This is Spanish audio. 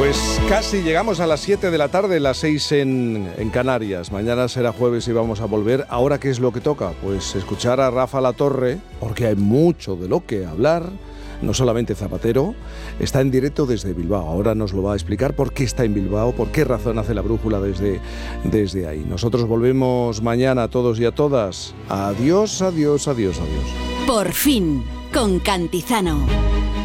Pues casi llegamos a las 7 de la tarde, las 6 en Canarias. Mañana será jueves y vamos a volver. ¿Ahora qué es lo que toca? Pues escuchar a Rafa Latorre, porque hay mucho de lo que hablar. No solamente Zapatero, está en directo desde Bilbao. Ahora nos lo va a explicar por qué está en Bilbao, por qué razón hace la brújula desde ahí. Nosotros volvemos mañana a todos y a todas. Adiós, adiós, adiós, adiós. Por fin, con Cantizano.